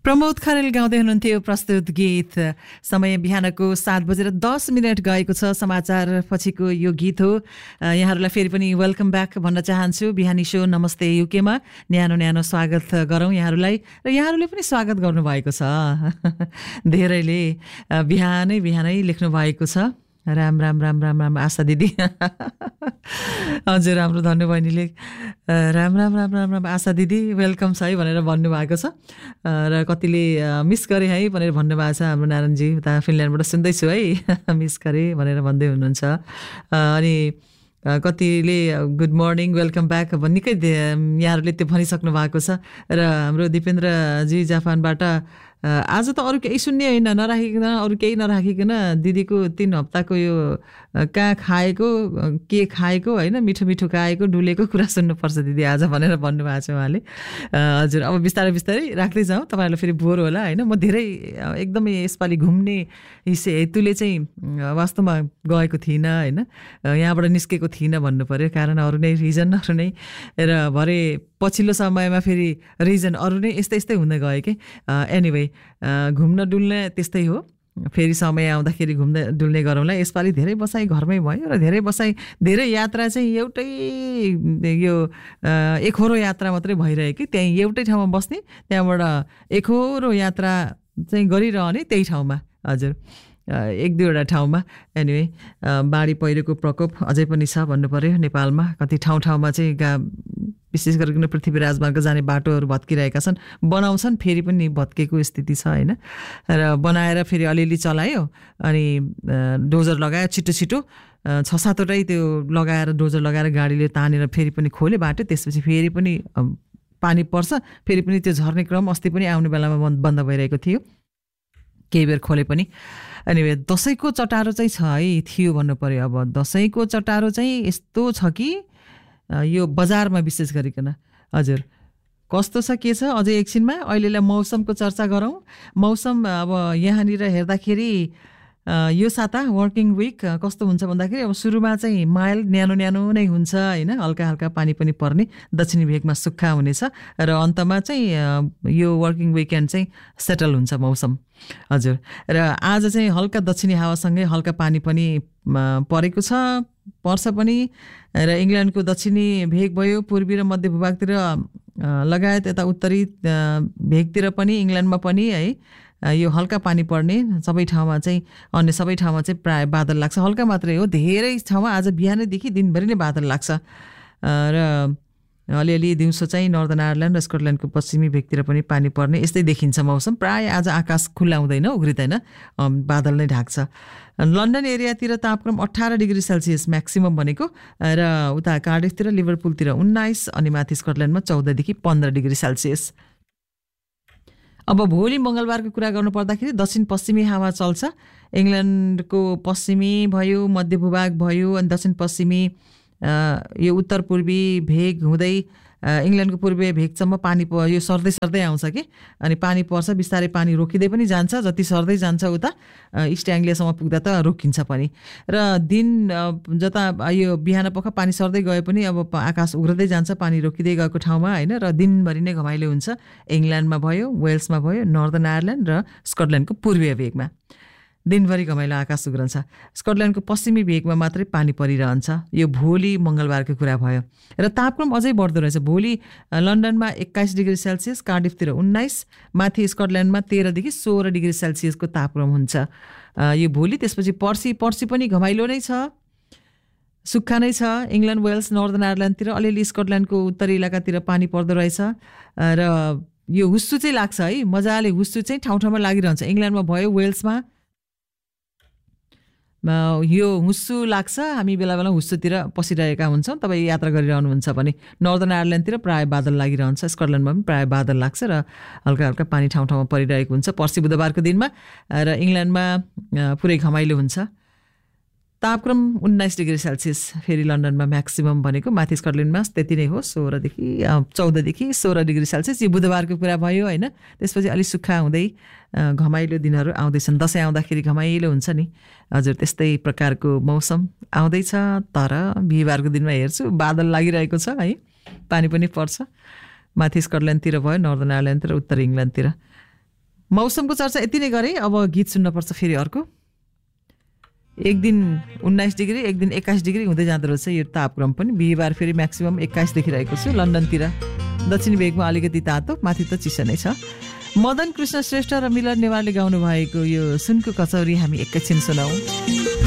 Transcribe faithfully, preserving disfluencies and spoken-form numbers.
प्रमोद खरेल गाउँदै हुनुहुन्थ्यो प्रस्तुत गीत। समय बिहानको सात बजेर दस मिनट गएको छ। समाचार पछिको यो गीत हो। यहाँहरूलाई फेरि पनि वेलकम ब्याक भन्न चाहन्छु। बिहानी सो नमस्ते युकेमा न्यानो न्यानो स्वागत गरौँ यहाँहरूलाई, र यहाँहरूले पनि स्वागत गर्नुभएको छ। धेरैले बिहानै बिहानै लेख्नु भएको छ। राम राम राम राम राम आशा दिदी। हजुर, हाम्रो धन्य बहिनीले राम राम राम राम राम आशा दिदी वेलकम छ है भनेर भन्नुभएको छ, र कतिले मिस गरे है भनेर भन्नुभएको छ। हाम्रो नारायणजी उता फिनल्यान्डबाट सुन्दैछु है, मिस गरे भनेर भन्दै हुनुहुन्छ। अनि कतिले गुड मर्निङ वेलकम ब्याक निकै यहाँहरूले त्यो भनिसक्नु भएको छ। र हाम्रो दिपेन्द्रजी जापानबाट आज त अरू केही सुन्ने होइन, नराखिकन अरू केही नराखिकन दिदीको तिन हप्ताको यो कहाँ खाएको के खाएको होइन, मिठो मिठो खाएको डुलेको कुरा सुन्नुपर्छ दिदी आज भनेर भन्नुभएको छ उहाँले। हजुर, अब बिस्तारै बिस्तारै राख्दै जाउँ, तपाईँहरूलाई फेरि बोर होला होइन। म धेरै एकदमै यसपालि घुम्ने हिस्से हेतुले चाहिँ वास्तवमा गएको थिइनँ होइन, यहाँबाट निस्केको थिइनँ भन्नु पऱ्यो। कारण अरू नै रिजनहरू नै, र भरे पछिल्लो समयमा फेरि रिजन अरू नै यस्तै यस्तै हुँदै गयो कि। एनिवे घुम्न डुल्ने त्यस्तै हो, फेरि समय आउँदाखेरि घुम्दै डुल्ने गरौँला। यसपालि धेरै बसाइ घरमै भयो, र धेरै बसाइ धेरै यात्रा चाहिँ एउटै यो एकोहोरो यात्रा मात्रै भइरह्यो कि। त्यहीँ एउटै ठाउँमा बस्ने, त्यहाँबाट एकोहोरो यात्रा चाहिँ गरिरहने त्यही ठाउँमा। हजुर, एक दुईवटा ठाउँमा। एनिवे बाढी पहिरोको प्रकोप अझै पनि छ भन्नु पऱ्यो नेपालमा। कति ठाउँ ठाउँमा चाहिँ गा विशेष गरिकन पृथ्वी राजमार्ग जाने बाटोहरू भत्किरहेका छन्, बनाउँछन् फेरि पनि भत्केको स्थिति छ होइन। र बनाएर फेरि अलिअलि चलायो, अनि डोजर लगायो छिटो छिटो छ सातवटै त्यो लगाएर डोजर लगाएर गाडीले तानेर फेरि पनि खोल्यो बाटो। त्यसपछि फेरि पनि पानी पर्छ, फेरि पनि त्यो झर्ने क्रम अस्ति पनि आउने बेलामा बन्द भइरहेको थियो, केही बेर खोले पनि। अनि दसैँको चटारो चाहिँ छ है, थियो भन्नु पऱ्यो। अब दसैँको चटारो चाहिँ यस्तो छ कि यो बजारमा विशेष गरिकन। हजुर, कस्तो छ के छ अझै एकछिनमा। अहिलेलाई मौसमको चर्चा गरौँ। मौसम अब यहाँनिर हेर्दाखेरि यो साता वर्किङ विक कस्तो हुन्छ भन्दाखेरि, अब सुरुमा चाहिँ माइल्ड न्यानो न्यानो नै हुन्छ होइन, हल्का हल्का पानी पनि पर्ने, दक्षिणी भेगमा सुक्खा हुनेछ, र अन्तमा चाहिँ यो वर्किङ विकेन्ड चाहिँ सेटल हुन्छ मौसम। हजुर, र आज चाहिँ हल्का दक्षिणी हावासँगै हल्का पानी पनि परेको छ, पर्छ पनि। र इङ्ल्यान्डको दक्षिणी भेग भयो, पूर्वी र मध्य भूभागतिर लगायत यता उत्तरी भेगतिर पनि इङ्ल्यान्डमा पनि है यो हल्का पानी पर्ने। सबै ठाउँमा चाहिँ अन्य सबै ठाउँमा चाहिँ प्राय बादल लाग्छ, हल्का मात्रै हो। धेरै ठाउँमा आज बिहानैदेखि दिनभरि नै बादल लाग्छ, र अलिअलि दिउँसो चाहिँ नर्दर्न आयरल्यान्ड र स्कटल्यान्डको पश्चिमी भेगतिर पनि पानी पर्ने यस्तै देखिन्छ मौसम। प्राय आज आकाश खुल्ला हुँदैन, उघ्रिँदैन, बादल नै ढाक्छ। लन्डन एरियातिर तापक्रम अठार डिग्री सेल्सियस म्याक्सिमम भनेको, र उता कार्डिफतिर लिभरपुलतिर उन्नाइस, अनि माथि स्कटल्यान्डमा चौधदेखि पन्ध्र डिग्री सेल्सियस। अब भोलि मङ्गलबारको कुरा गर्नु पर्दाखेरि दक्षिण पश्चिमी हावा चल्छ। इङ्ल्यान्डको पश्चिमी भयो, मध्य भूभाग भयो, अनि दक्षिण पश्चिमी यो उत्तर पूर्वी भेग हुँदै इङ्ल्यान्डको पूर्वीय भेगसम्म पानी यो सर्दै सर्दै आउँछ कि। अनि पानी पर्छ, बिस्तारै पानी रोकिँदै पनि जान्छ, जति सर्दै जान्छ उता इस्ट एङ्ग्लियासम्म पुग्दा त रोकिन्छ पनि। र दिन जता यो बिहान पख पानी सर्दै गए पनि अब आकाश उग्रदै जान्छ पानी रोकिँदै गएको ठाउँमा होइन, र दिनभरि नै घमाइलो हुन्छ। इङ्ल्यान्डमा भयो, वेल्समा भयो, नर्दर्न आयरल्यान्ड र स्कटल्यान्डको पूर्वीय भेगमा दिनभरि घमाइलो आकाश उग्रन्छ। स्कटल्यान्डको पश्चिमी भेगमा मात्रै पानी परिरहन्छ। यो भोलि मङ्गलबारको कुरा भयो। र तापक्रम अझै बढ्दो रहेछ। भोलि लन्डनमा एक्काइस डिग्री सेल्सियस, कार्डिफतिर उन्नाइस, माथि स्कटल्यान्डमा तेह्रदेखि सोह्र डिग्री सेल्सियसको तापक्रम हुन्छ यो भोलि। त्यसपछि पर्सि पर्सि पनि घमाइलो नै छ, सुक्खा नै छ। इङ्ल्यान्ड, वेल्स, नर्दर्न आयरल्यान्डतिर, अलिअलि स्कटल्यान्डको उत्तरी इलाकातिर पानी पर्दो रहेछ, र यो हुस्सु चाहिँ लाग्छ है, मजाले हुस्सु चाहिँ ठाउँ ठाउँमा लागिरहन्छ। इङ्ल्यान्डमा भयो, वेल्समा यो हुस्सु लाग्छ। हामी बेला बेला हुस्सुतिर पसिरहेका हुन्छौँ, तपाईँ यात्रा गरिरहनुहुन्छ भने। नर्दर्न आयरल्यान्डतिर प्रायः बादल लागिरहन्छ, स्कटल्यान्डमा पनि प्रायः बादल लाग्छ, र हल्का हल्का पानी ठाउँ ठाउँमा परिरहेको हुन्छ पर्सि बुधबारको दिनमा। र इङ्ल्यान्डमा पुरै घमाइलो हुन्छ। तापक्रम उन्नाइस डिग्री सेल्सियस फेरि लन्डनमा म्याक्सिमम भनेको, माथि स्कटल्यान्डमा त्यति नै हो, सोह्रदेखि चौधदेखि सोह्र डिग्री सेल्सियस। यो बुधबारको कुरा भयो होइन। त्यसपछि अलिक सुक्खा हुँदै घमाइलो दिनहरू आउँदैछन्। दसैँ आउँदाखेरि घमाइलो हुन्छ नि। हजुर, त्यस्तै प्रकारको मौसम आउँदैछ। तर बिहिबारको दिनमा हेर्छु बादल लागिरहेको छ है, पानी पनि पर्छ। माथि स्कटल्यान्डतिर भयो, नर्दर्न आयरल्यान्डतिर, उत्तर इङ्ल्यान्डतिर मौसमको चर्चा यति नै गरेँ। अब गीत सुन्नुपर्छ फेरि अर्को। एक दिन उन्नाइस डिग्री एक दिन एक्काइस डिग्री हुँदै जाँदो रहेछ यो तापक्रम पनि। बिहिबार फेरि म्याक्सिमम एक्काइस देखिरहेको छु। लन्डनतिर दक्षिणी भेगमा अलिकति तातो, माथि त चिसो नै छ। मदन कृष्ण श्रेष्ठ र मिलन नेवारले गाउनु भएको यो सुनको कचौरी हामी एकैछिन सुनाऊ।